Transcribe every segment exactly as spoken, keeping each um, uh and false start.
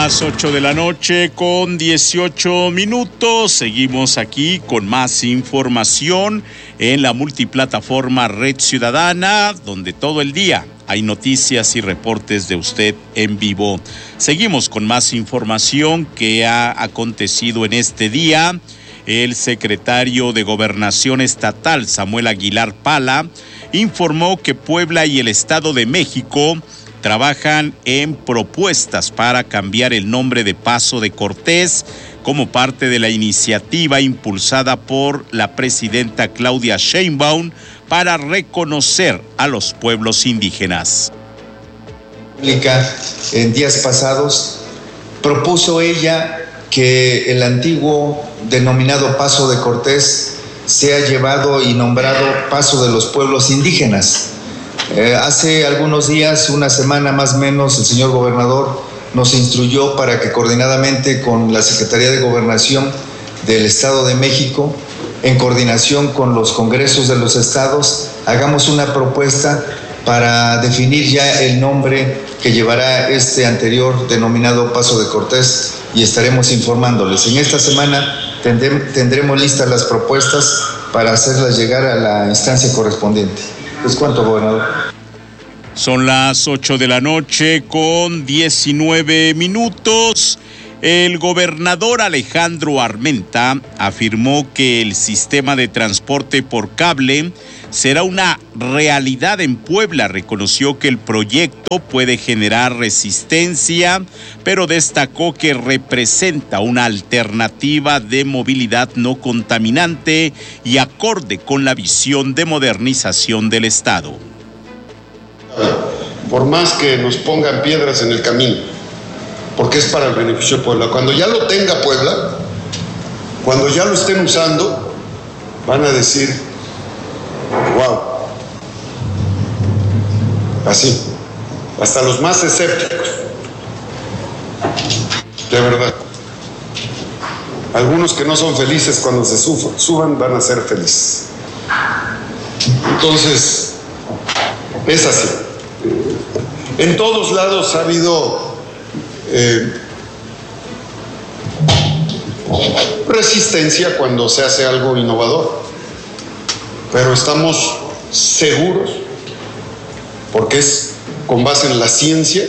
las ocho de la noche con dieciocho minutos. Seguimos aquí con más información en la multiplataforma Red Ciudadana, donde todo el día hay noticias y reportes de usted en vivo. Seguimos con más información que ha acontecido en este día. El secretario de Gobernación Estatal, Samuel Aguilar Pala, informó que Puebla y el Estado de México trabajan en propuestas para cambiar el nombre de Paso de Cortés como parte de la iniciativa impulsada por la presidenta Claudia Sheinbaum para reconocer a los pueblos indígenas. En días pasados propuso ella que el antiguo denominado Paso de Cortés sea llevado y nombrado Paso de los Pueblos Indígenas. Eh, hace algunos días, una semana más o menos, el señor gobernador nos instruyó para que coordinadamente con la Secretaría de Gobernación del Estado de México, en coordinación con los congresos de los estados, hagamos una propuesta para definir ya el nombre que llevará este anterior denominado Paso de Cortés, y estaremos informándoles. En esta semana tendremos listas las propuestas para hacerlas llegar a la instancia correspondiente. ¿Es cuánto, gobernador? Son las ocho de la noche con diecinueve minutos. El gobernador Alejandro Armenta afirmó que el sistema de transporte por cable será una realidad en Puebla. Reconoció que el proyecto puede generar resistencia, pero destacó que representa una alternativa de movilidad no contaminante y acorde con la visión de modernización del Estado. Por más que nos pongan piedras en el camino, porque es para el beneficio de Puebla. Cuando ya lo tenga Puebla, cuando ya lo estén usando, van a decir, wow, así, hasta los más escépticos, de verdad. Algunos que no son felices cuando se suban, suban van a ser felices. Entonces, es así. En todos lados ha habido eh, resistencia cuando se hace algo innovador, pero estamos seguros, porque es con base en la ciencia,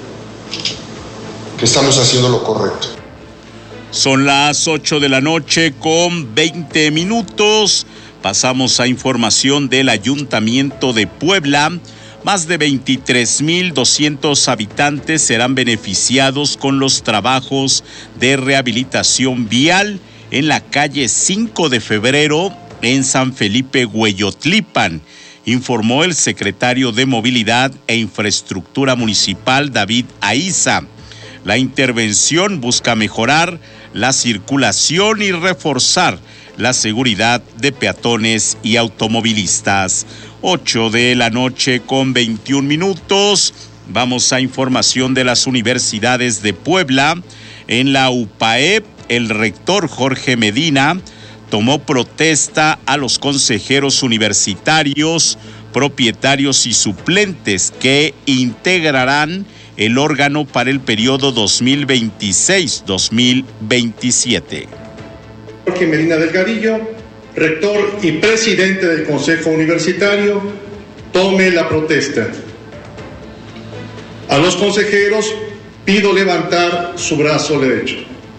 que estamos haciendo lo correcto. Son las ocho de la noche con veinte minutos. Pasamos a información del Ayuntamiento de Puebla. Más de veintitrés mil doscientos habitantes serán beneficiados con los trabajos de rehabilitación vial en la calle cinco de febrero en San Felipe Hueyotlipan, informó el secretario de Movilidad e Infraestructura Municipal, David Aiza. La intervención busca mejorar la circulación y reforzar la seguridad de peatones y automovilistas. ocho de la noche con veintiún minutos. Vamos a información de las universidades de Puebla. En la U P A E P, el rector Jorge Medina tomó protesta a los consejeros universitarios, propietarios y suplentes que integrarán el órgano para el periodo dos mil veintiséis a dos mil veintisiete. Jorge Medina Delgadillo, rector y presidente del Consejo Universitario, tome la protesta. A los consejeros pido levantar su brazo derecho.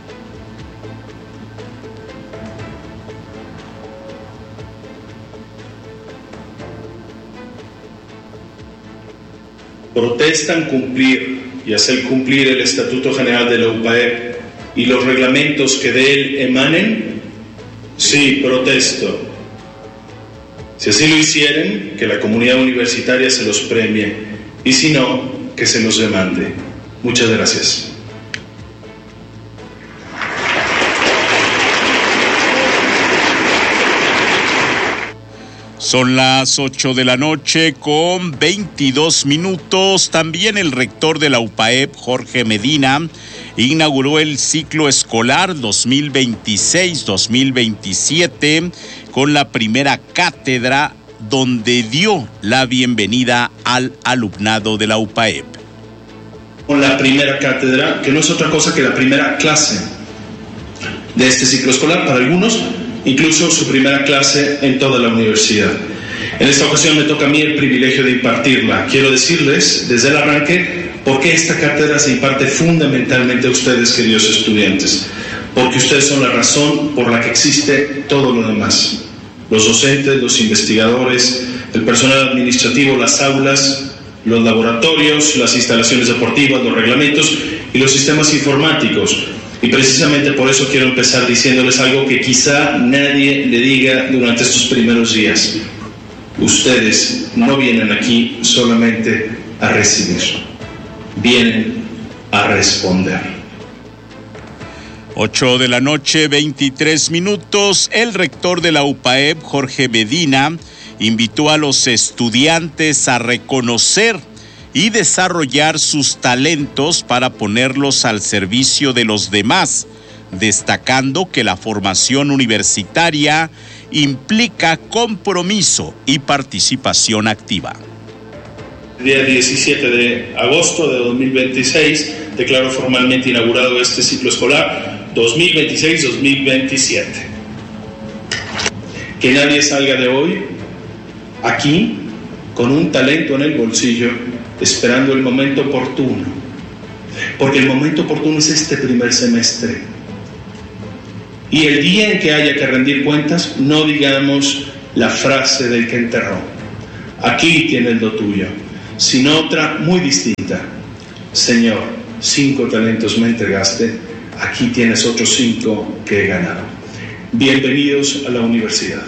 Protestan cumplir y hacer cumplir el Estatuto General de la U P A E P y los reglamentos que de él emanen. Sí, protesto. Si así lo hicieren, que la comunidad universitaria se los premie, y si no, que se los demande. Muchas gracias. Son las ocho de la noche con veintidós minutos. También el rector de la U P A E P, Jorge Medina, inauguró el ciclo escolar dos mil veintiséis a dos mil veintisiete con la primera cátedra, donde dio la bienvenida al alumnado de la U P A E P. la primera cátedra, que no es otra cosa que la primera clase de este ciclo escolar, para algunos incluso su primera clase en toda la universidad. En esta ocasión me toca a mí el privilegio de impartirla. Quiero decirles desde el arranque por qué esta cátedra se imparte fundamentalmente a ustedes, queridos estudiantes, porque ustedes son la razón por la que existe todo lo demás. Los docentes, los investigadores, el personal administrativo, las aulas, los laboratorios, las instalaciones deportivas, los reglamentos y los sistemas informáticos. Y precisamente por eso quiero empezar diciéndoles algo que quizá nadie le diga durante estos primeros días. Ustedes no vienen aquí solamente a recibir, vienen a responder. ocho de la noche, veintitrés minutos. El rector de la U P A E P, Jorge Medina, invitó a los estudiantes a reconocer y desarrollar sus talentos para ponerlos al servicio de los demás, destacando que la formación universitaria implica compromiso y participación activa. El día diecisiete de agosto de dos mil veintiséis declaro formalmente inaugurado este ciclo escolar dos mil veintiséis dos mil veintisiete. Que nadie salga de hoy aquí con un talento en el bolsillo esperando el momento oportuno, porque el momento oportuno es este primer semestre. Y el día en que haya que rendir cuentas, no digamos la frase del que enterró: aquí tienes lo tuyo, sino otra muy distinta: Señor, cinco talentos me entregaste, aquí tienes otros cinco que he ganado. Bienvenidos a la universidad.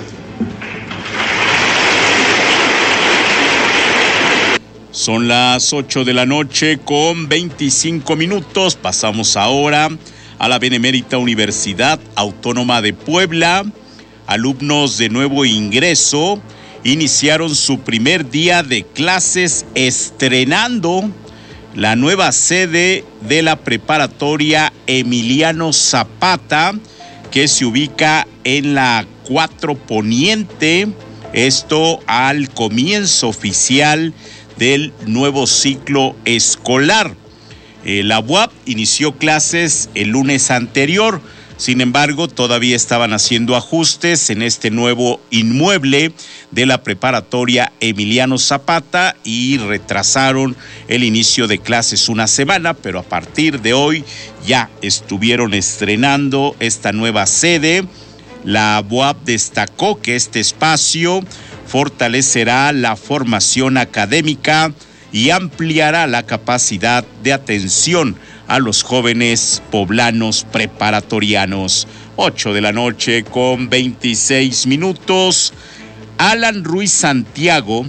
Son las ocho de la noche con veinticinco minutos. Pasamos ahora a la Benemérita Universidad Autónoma de Puebla. Alumnos de nuevo ingreso iniciaron su primer día de clases estrenando la nueva sede de la preparatoria Emiliano Zapata, que se ubica en la cuatro Poniente, esto al comienzo oficial del nuevo ciclo escolar. Eh, la U A P inició clases el lunes anterior, sin embargo, todavía estaban haciendo ajustes en este nuevo inmueble de la preparatoria Emiliano Zapata y retrasaron el inicio de clases una semana, pero a partir de hoy ya estuvieron estrenando esta nueva sede. La U A P destacó que este espacio fortalecerá la formación académica y ampliará la capacidad de atención a los jóvenes poblanos preparatorianos. ocho de la noche con veintiséis minutos. Alan Ruiz Santiago,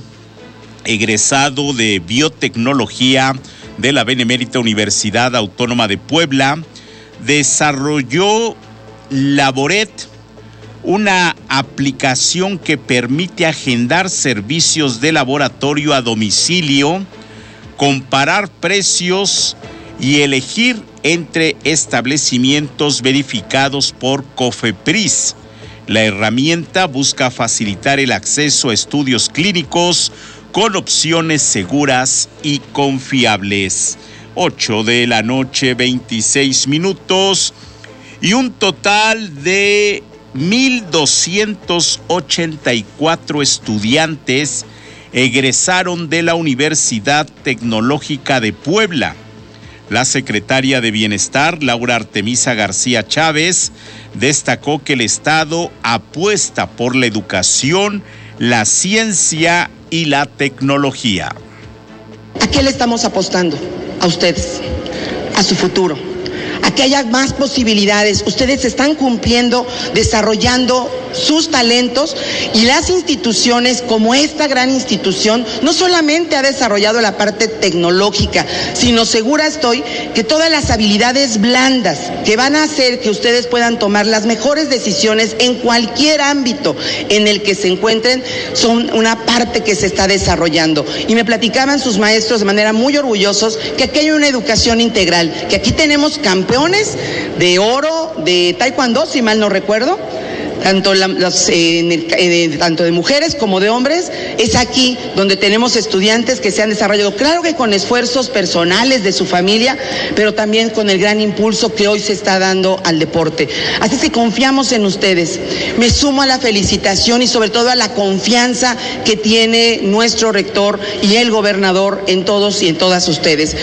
egresado de Biotecnología de la Benemérita Universidad Autónoma de Puebla, desarrolló Laboret, una aplicación que permite agendar servicios de laboratorio a domicilio, comparar precios y elegir entre establecimientos verificados por COFEPRIS. La herramienta busca facilitar el acceso a estudios clínicos con opciones seguras y confiables. ocho de la noche, veintiséis minutos, y un total de mil doscientos ochenta y cuatro estudiantes egresaron de la Universidad Tecnológica de Puebla. La secretaria de Bienestar, Laura Artemisa García Chávez, destacó que el Estado apuesta por la educación, la ciencia y la tecnología. ¿A qué le estamos apostando? A ustedes, a su futuro, a que haya más posibilidades. Ustedes están cumpliendo, desarrollando sus talentos, y las instituciones como esta gran institución no solamente ha desarrollado la parte tecnológica, sino segura estoy que todas las habilidades blandas que van a hacer que ustedes puedan tomar las mejores decisiones en cualquier ámbito en el que se encuentren son una parte que se está desarrollando. Y me platicaban sus maestros de manera muy orgullosos que aquí hay una educación integral, que aquí tenemos campeones de oro de taekwondo, si mal no recuerdo. tanto, la, los, eh, en el, eh, tanto de mujeres como de hombres. Es aquí donde tenemos estudiantes que se han desarrollado, claro que con esfuerzos personales de su familia, pero también con el gran impulso que hoy se está dando al deporte. Así que confiamos en ustedes. Me sumo a la felicitación y sobre todo a la confianza que tiene nuestro rector y el gobernador en todos y en todas ustedes.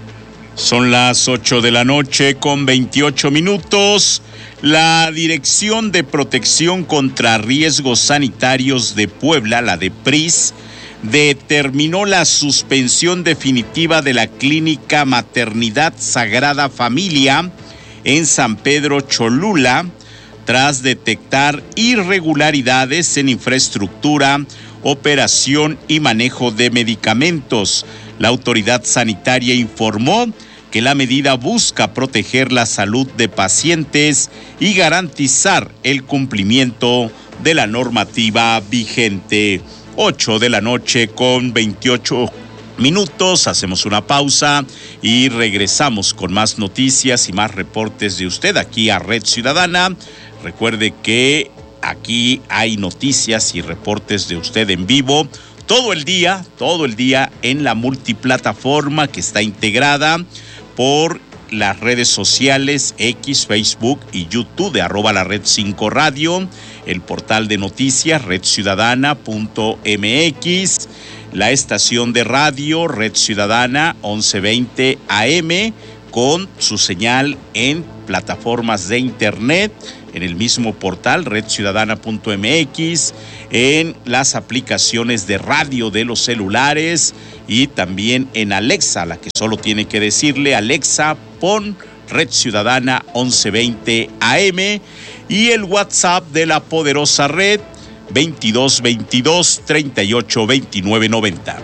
Son las ocho de la noche con veintiocho minutos. La Dirección de Protección contra Riesgos Sanitarios de Puebla, la de P R I S, determinó la suspensión definitiva de la Clínica Maternidad Sagrada Familia en San Pedro Cholula, tras detectar irregularidades en infraestructura, operación y manejo de medicamentos. La autoridad sanitaria informó que la medida busca proteger la salud de pacientes y garantizar el cumplimiento de la normativa vigente. ocho de la noche con veintiocho minutos, hacemos una pausa y regresamos con más noticias y más reportes de usted aquí a Red Ciudadana. Recuerde que aquí hay noticias y reportes de usted en vivo todo el día, todo el día en la multiplataforma que está integrada por las redes sociales X, Facebook y YouTube de arroba la red cinco radio, el portal de noticias red ciudadana punto m x, la estación de radio Red Ciudadana once veinte A M con su señal en plataformas de internet, en el mismo portal red ciudadana punto m x, en las aplicaciones de radio de los celulares y también en Alexa, la que solo tiene que decirle: Alexa, pon Red Ciudadana once veinte A M, y el WhatsApp de la poderosa red veintidós veintidós treinta y ocho veintinueve noventa.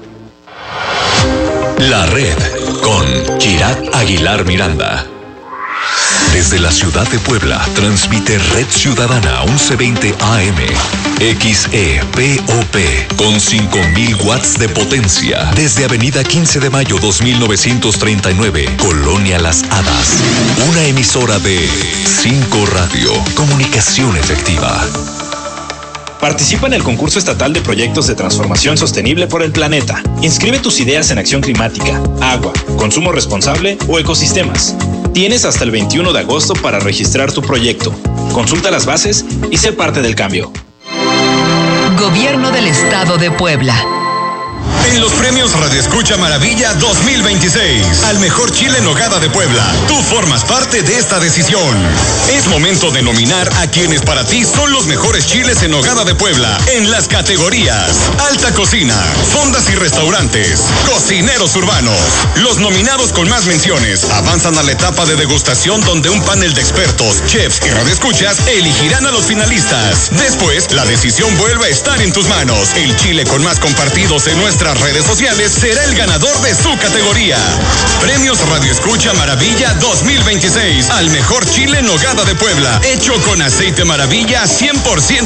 La red con Kirat Aguilar Miranda. Desde la ciudad de Puebla, transmite Red Ciudadana once veinte A M, X E P O P, con cinco mil watts de potencia, desde Avenida quince de mayo dos mil novecientos treinta y nueve, Colonia Las Hadas. Una emisora de cinco Radio, comunicación efectiva. Participa en el concurso estatal de proyectos de transformación sostenible por el planeta. Inscribe tus ideas en acción climática, agua, consumo responsable o ecosistemas. Tienes hasta el veintiuno de agosto para registrar tu proyecto. Consulta las bases y sé parte del cambio. Gobierno del Estado de Puebla. En los premios Radio Escucha Maravilla dos mil veintiséis, al mejor chile en nogada de Puebla, tú formas parte de esta decisión. Es momento de nominar a quienes para ti son los mejores chiles en nogada de Puebla en las categorías Alta Cocina, Fondas y Restaurantes, Cocineros Urbanos. Los nominados con más menciones avanzan a la etapa de degustación, donde un panel de expertos, chefs y radioescuchas elegirán a los finalistas. Después, la decisión vuelve a estar en tus manos. El chile con más compartidos en nuestras redes sociales será el ganador de su categoría. Premios Radio Escucha Maravilla dos mil veintiséis al mejor chile en nogada de Puebla, hecho con aceite Maravilla cien por ciento